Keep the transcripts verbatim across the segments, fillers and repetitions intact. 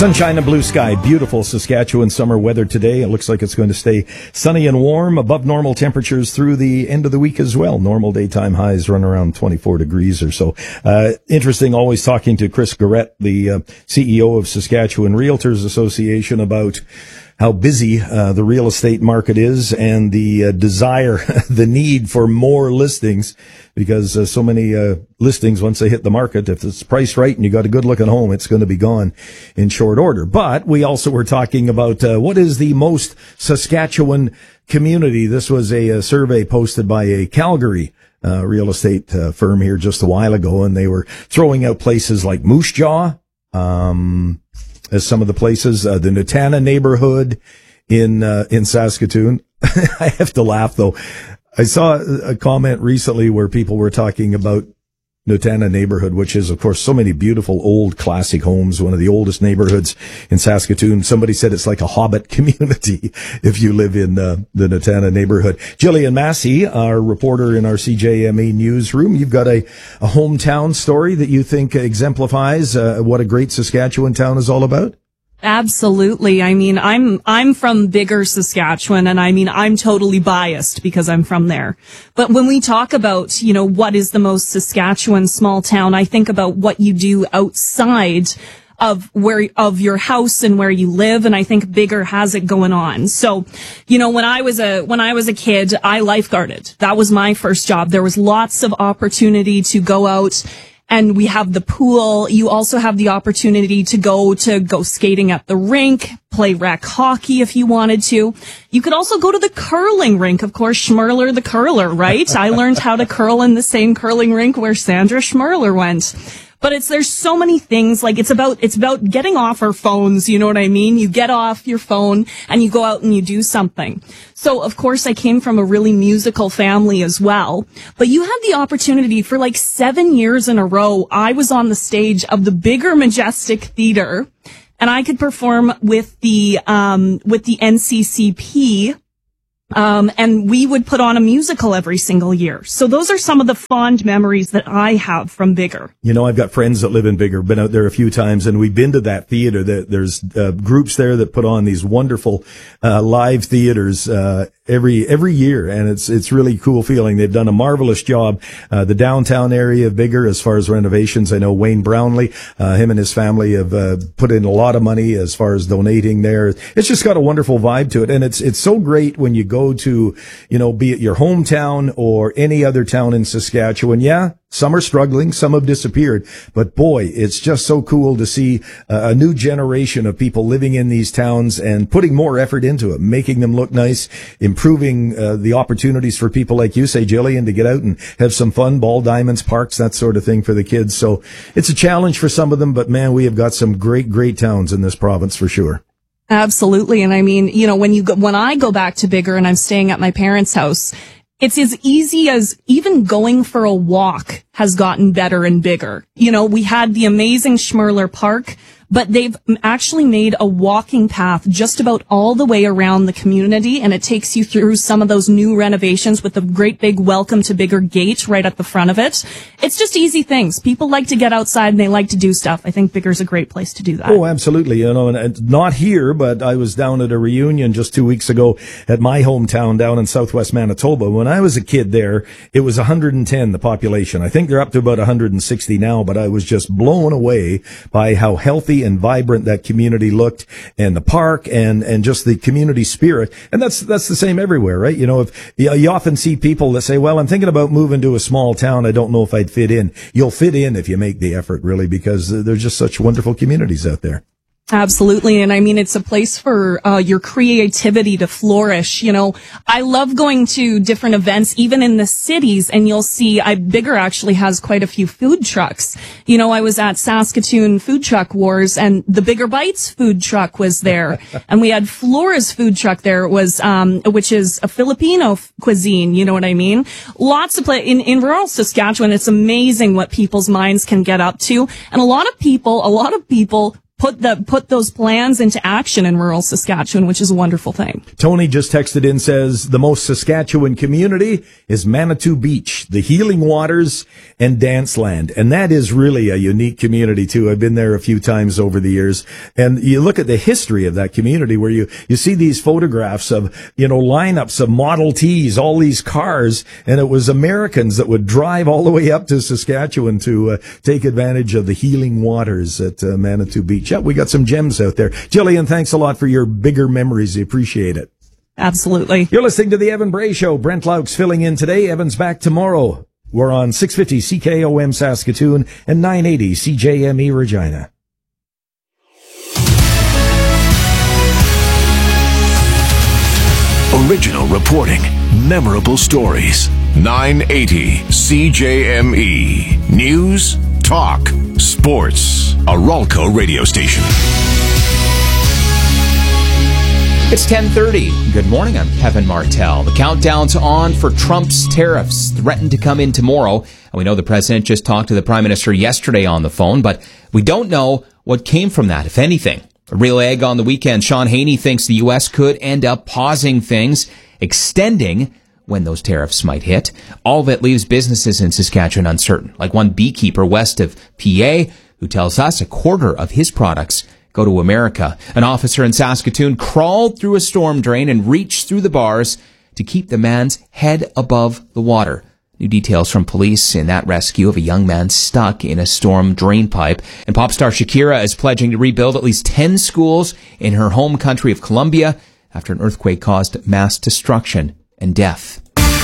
Sunshine and blue sky, beautiful Saskatchewan summer weather today. It looks like it's going to stay sunny and warm, above normal temperatures through the end of the week as well. Normal daytime highs run around twenty-four degrees or so. Uh, interesting, always talking to Chris Garrett, the uh, C E O of Saskatchewan Realtors Association, about how busy uh, the real estate market is and the uh, desire, the need for more listings, because uh, so many uh, listings, once they hit the market, if it's priced right and you got a good looking home, it's going to be gone in short order. But we also were talking about uh, what is the most Saskatchewan community. This was a, a survey posted by a Calgary uh, real estate uh, firm here just a while ago, and they were throwing out places like Moose Jaw, um, as some of the places, uh, the Nutana neighborhood in, uh, in Saskatoon. I have to laugh though. I saw a comment recently where people were talking about Nutana neighborhood, which is, of course, so many beautiful old classic homes, one of the oldest neighborhoods in Saskatoon. Somebody said it's like a hobbit community if you live in uh, the Nutana neighborhood. Jillian Massey, our reporter in our C J M A newsroom, you've got a, a hometown story that you think exemplifies uh, what a great Saskatchewan town is all about? Absolutely. I mean, I'm, I'm from Biggar, Saskatchewan, and I mean, I'm totally biased because I'm from there. But when we talk about, you know, what is the most Saskatchewan small town, I think about what you do outside of where, of your house and where you live. And I think Biggar has it going on. So, you know, when I was a, when I was a kid, I lifeguarded. That was my first job. There was lots of opportunity to go out. And we have the pool. You also have the opportunity to go to go skating at the rink, play rec hockey if you wanted to. You could also go to the curling rink. Of course, Schmerler the curler, right? I learned how to curl in the same curling rink where Sandra Schmerler went. But it's, there's so many things, like it's about, it's about getting off our phones, you know what I mean? You get off your phone and you go out and you do something. So, of course, I came from a really musical family as well. But you had the opportunity for like seven years in a row. I was on the stage of the Biggar Majestic Theater, and I could perform with the, um, with the N C C P. Um, and we would put on a musical every single year. So those are some of the fond memories that I have from Biggar. You know, I've got friends that live in Biggar, been out there a few times, and we've been to that theater. There's uh, groups there that put on these wonderful uh, live theaters uh, every every year, and it's it's really cool feeling. They've done a marvelous job. Uh, the downtown area of Biggar, as far as renovations, I know Wayne Brownlee, uh, him and his family have uh, put in a lot of money as far as donating there. It's just got a wonderful vibe to it, and it's it's so great when you go to, you know, be it your hometown or any other town in Saskatchewan. Yeah, some are struggling, some have disappeared, but boy, it's just so cool to see uh, a new generation of people living in these towns and putting more effort into it, making them look nice, improving uh, the opportunities for people like you, say, Jillian, to get out and have some fun, ball diamonds, parks, that sort of thing for the kids. So it's a challenge for some of them, but man, we have got some great, great towns in this province for sure. Absolutely. And I mean, you know, when you go, when I go back to Biggar and I'm staying at my parents' house, it's as easy as even going for a walk has gotten better in Biggar. You know, we had the amazing Schmerler Park, but they've actually made a walking path just about all the way around the community, and it takes you through some of those new renovations with a great big welcome to Biggar gate right at the front of it. It's just easy things. People like to get outside and they like to do stuff. I think Biggar's a great place to do that. Oh, absolutely. You know, and it's not here, but I was down at a reunion just two weeks ago at my hometown down in southwest Manitoba. When I was a kid there, it was one hundred ten, the population. I think they're up to about one hundred sixty now, but I was just blown away by how healthy and vibrant that community looked, and the park, and and just the community spirit. And that's that's the same everywhere, right? You know, if you, you often see people that say, well, I'm thinking about moving to a small town, I don't know if I'd fit in. You'll fit in if you make the effort, really, because there's just such wonderful communities out there. Absolutely. And I mean, it's a place for uh, your creativity to flourish. You know, I love going to different events, even in the cities, and you'll see I Biggar actually has quite a few food trucks. You know, I was at Saskatoon Food Truck Wars, and the Biggar Bites food truck was there. And we had Flora's food truck there, was, um, which is a Filipino f- cuisine. You know what I mean? Lots of play in, in rural Saskatchewan. It's amazing what people's minds can get up to. And a lot of people, a lot of people put the put those plans into action in rural Saskatchewan, which is a wonderful thing. Tony just texted in, says the most Saskatchewan community is Manitou Beach, the Healing Waters and Dance Land. And that is really a unique community too. I've been there a few times over the years. And you look at the history of that community where you, you see these photographs of, you know, lineups of Model Ts, all these cars. And it was Americans that would drive all the way up to Saskatchewan to uh, take advantage of the healing waters at uh, Manitou Beach. Yeah, we got some gems out there. Jillian, thanks a lot for your bigger memories. I appreciate it. Absolutely. You're listening to the Evan Bray Show. Brent Laux filling in today. Evan's back tomorrow. We're on six fifty C K O M Saskatoon and nine eighty C J M E Regina. Original reporting, memorable stories. nine eighty C J M E. News, talk, sports. A Ralco radio station. It's ten thirty. Good morning, I'm Kevin Martell. The countdown's on for Trump's tariffs threatened to come in tomorrow. And we know the president just talked to the prime minister yesterday on the phone, but we don't know what came from that, if anything. A real egg on the weekend. Sean Haney thinks the U S could end up pausing things, extending when those tariffs might hit. All of it leaves businesses in Saskatchewan uncertain, like one beekeeper west of P A who tells us a quarter of his products go to America. An officer in Saskatoon crawled through a storm drain and reached through the bars to keep the man's head above the water. New details from police in that rescue of a young man stuck in a storm drain pipe. And pop star Shakira is pledging to rebuild at least ten schools in her home country of Colombia after an earthquake caused mass destruction and death.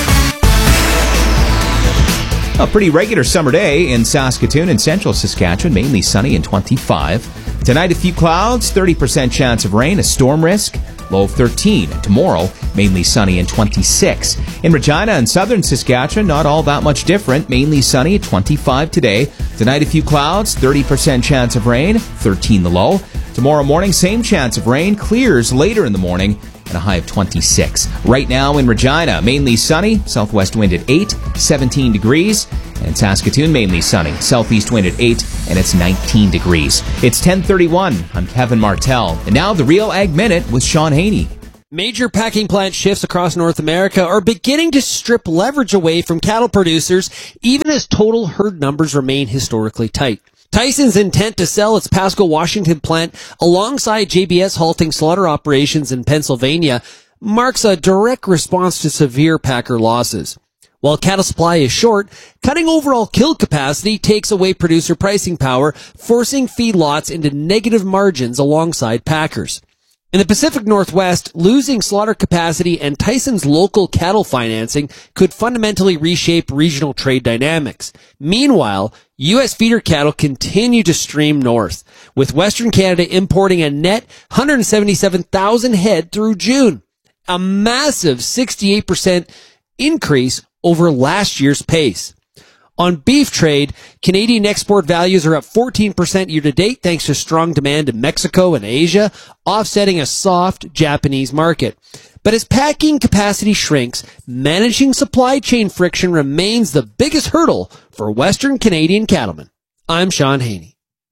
A pretty regular summer day in Saskatoon and central Saskatchewan, mainly sunny and twenty-five. Tonight, a few clouds, thirty percent chance of rain, a storm risk, low of thirteen. Tomorrow, mainly sunny and twenty-six. In Regina and southern Saskatchewan, not all that much different, mainly sunny, twenty-five today. Tonight, a few clouds, thirty percent chance of rain, thirteen the low. Tomorrow morning, same chance of rain, clears later in the morning, and a high of twenty-six. Right now in Regina, mainly sunny, southwest wind at eight, seventeen degrees. And Saskatoon, mainly sunny, southeast wind at eight, and it's nineteen degrees. It's ten thirty-one. I'm Kevin Martell. And now the Real Ag Minute with Sean Haney. Major packing plant shifts across North America are beginning to strip leverage away from cattle producers, even as total herd numbers remain historically tight. Tyson's intent to sell its Pasco, Washington plant alongside J B S halting slaughter operations in Pennsylvania marks a direct response to severe packer losses. While cattle supply is short, cutting overall kill capacity takes away producer pricing power, forcing feedlots into negative margins alongside packers. In the Pacific Northwest, losing slaughter capacity and Tyson's local cattle financing could fundamentally reshape regional trade dynamics. Meanwhile, U S feeder cattle continue to stream north, with Western Canada importing a net one hundred seventy-seven thousand head through June, a massive sixty-eight percent increase over last year's pace. On beef trade, Canadian export values are up fourteen percent year-to-date thanks to strong demand in Mexico and Asia, offsetting a soft Japanese market. But as packing capacity shrinks, managing supply chain friction remains the biggest hurdle for Western Canadian cattlemen. I'm Sean Haney.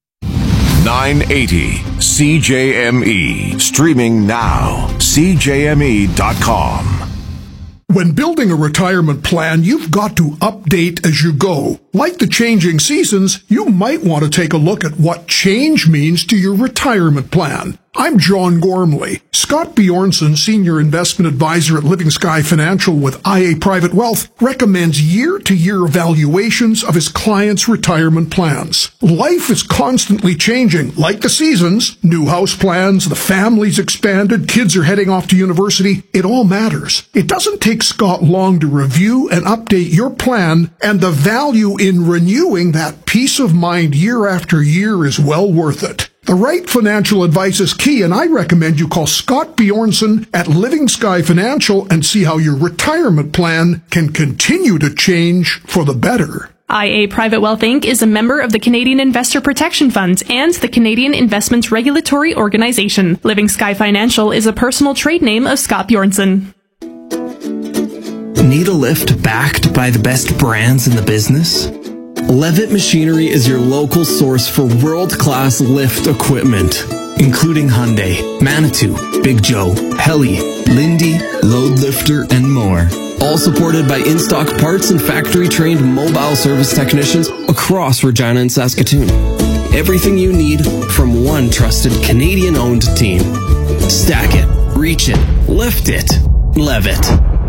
nine eighty C J M E. Streaming now. C J M E dot com. When building a retirement plan, you've got to update as you go. Like the changing seasons, you might want to take a look at what change means to your retirement plan. I'm John Gormley. Scott Bjornson, Senior Investment Advisor at Living Sky Financial with I A Private Wealth, recommends year-to-year evaluations of his clients' retirement plans. Life is constantly changing, like the seasons. New house plans, the family's expanded, kids are heading off to university. It all matters. It doesn't take Scott long to review and update your plan, and the value in renewing that peace of mind year after year is well worth it. The right financial advice is key, and I recommend you call Scott Bjornson at Living Sky Financial and see how your retirement plan can continue to change for the better. I A Private Wealth Incorporated is a member of the Canadian Investor Protection Fund and the Canadian Investments Regulatory Organization. Living Sky Financial is a personal trade name of Scott Bjornson. Need a lift backed by the best brands in the business? Levitt Machinery is your local source for world-class lift equipment, including Hyundai, Manitou, Big Joe, Heli, Lindy, Load Lifter, and more. All supported by in-stock parts and factory-trained mobile service technicians across Regina and Saskatoon. Everything you need from one trusted Canadian-owned team. Stack it, reach it, lift it, Levitt.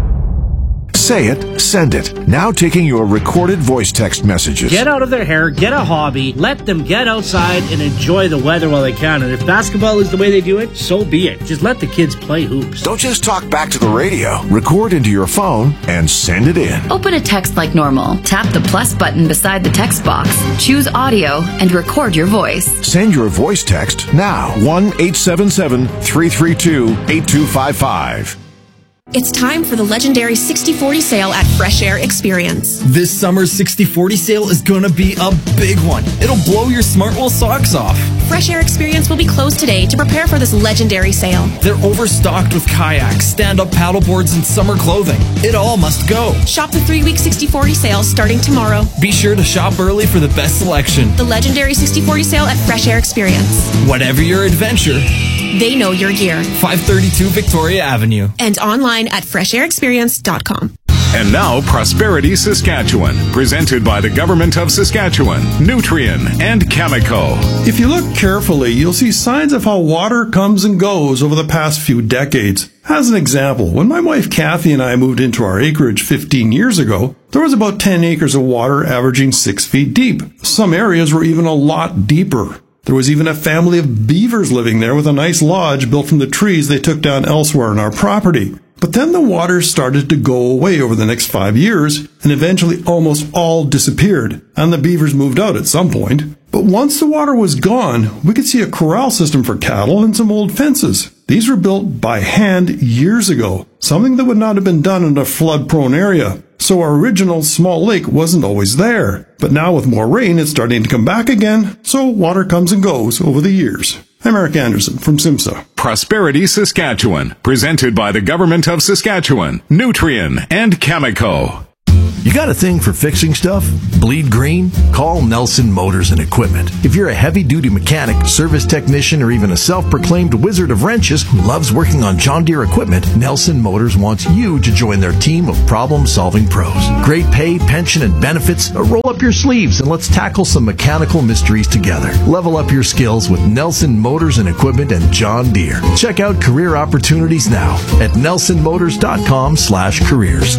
Say it, send it. Now taking your recorded voice text messages. Get out of their hair, get a hobby, let them get outside and enjoy the weather while they can. And if basketball is the way they do it, so be it. Just let the kids play hoops. Don't just talk back to the radio. Record into your phone and send it in. Open a text like normal. Tap the plus button beside the text box. Choose audio and record your voice. Send your voice text now. one eight seven seven, three three two, eight two five five. It's time for the legendary sixty forty sale at Fresh Air Experience. This summer's sixty forty sale is gonna be a big one. It'll blow your Smartwool socks off. Fresh Air Experience will be closed today to prepare for this legendary sale. They're overstocked with kayaks, stand-up paddleboards, and summer clothing. It all must go. Shop the three-week sixty forty sale starting tomorrow. Be sure to shop early for the best selection. The legendary sixty forty sale at Fresh Air Experience. Whatever your adventure, they know your gear. five thirty-two Victoria Avenue. And online at fresh air experience dot com. And now, Prosperity Saskatchewan, presented by the Government of Saskatchewan, Nutrien, and Cameco. If you look carefully, you'll see signs of how water comes and goes over the past few decades. As an example, when my wife Kathy and I moved into our acreage fifteen years ago, there was about ten acres of water averaging six feet deep. Some areas were even a lot deeper. There was even a family of beavers living there with a nice lodge built from the trees they took down elsewhere on our property. But then the water started to go away over the next five years, and eventually almost all disappeared, and the beavers moved out at some point. But once the water was gone, we could see a corral system for cattle and some old fences. These were built by hand years ago, something that would not have been done in a flood-prone area. So our original small lake wasn't always there. But now with more rain, it's starting to come back again, so water comes and goes over the years. I'm Eric Anderson from SIMSA. Prosperity Saskatchewan, presented by the Government of Saskatchewan, Nutrien, and Cameco. You got a thing for fixing stuff? Bleed green? Call Nelson Motors and Equipment. If you're a heavy-duty mechanic, service technician, or even a self-proclaimed wizard of wrenches who loves working on John Deere equipment, Nelson Motors wants you to join their team of problem-solving pros. Great pay, pension, and benefits. Roll up your sleeves and let's tackle some mechanical mysteries together. Level up your skills with Nelson Motors and Equipment and John Deere. Check out career opportunities now at nelson motors dot com slash careers.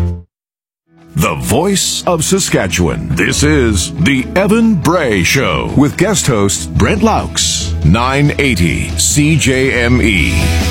The voice of Saskatchewan. This is the Evan Bray Show with guest host Brent Laux, nine eighty C J M E.